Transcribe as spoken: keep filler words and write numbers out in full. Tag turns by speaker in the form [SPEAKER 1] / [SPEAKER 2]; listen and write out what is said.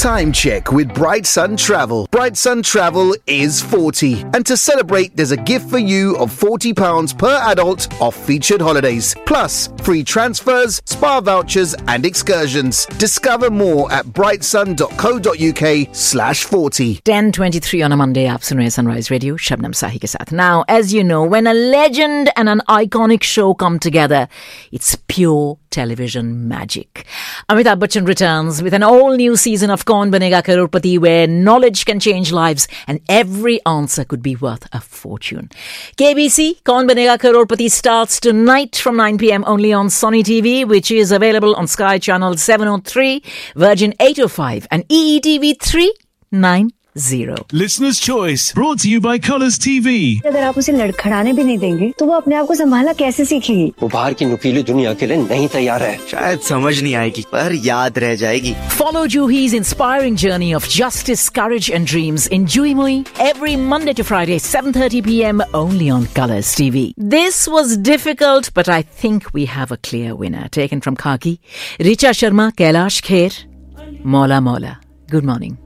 [SPEAKER 1] Time check with Bright Sun Travel. Bright Sun Travel is forty. And to celebrate, there's a gift for you of forty pounds per adult off featured holidays. Plus, free transfers, spa vouchers and excursions. Discover more at brightsun.co.uk slash 40.
[SPEAKER 2] ten twenty-three on a Monday, आप सुन रहे हैं Sunrise Radio, Shabnam Sahi के साथ. Now, as you know, when a legend and an iconic show come together, it's pure television magic. Amitabh Bachchan returns with an all-new season of Kaun Banega Crorepati, where knowledge can change lives and every answer could be worth a fortune. K B C, Kaun Banega Crorepati starts tonight from nine p.m. only on Sony T V, which is available on Sky Channel seven oh three, Virgin eight oh five and E E T V three ninety.
[SPEAKER 3] Listener's Choice, brought to you by Colours T V.
[SPEAKER 4] अगर आप उसे लड़खड़ाने भी नहीं देंगे तो वो अपने आप को संभालना कैसे सीखेगी?
[SPEAKER 5] वो बाहर की नुकीली दुनिया के लिए नहीं तैयार है.
[SPEAKER 6] शायद समझ नहीं आएगी पर याद रह जाएगी.
[SPEAKER 2] Follow Juhi's inspiring journey of justice, courage and dreams in Juhi Mui every Monday to Friday, seven thirty p.m. only on Colours T V. This was difficult, but I think we have a clear winner. Taken from Khaki, Richa Sharma, Kailash Kher, Mola Mola. Good morning.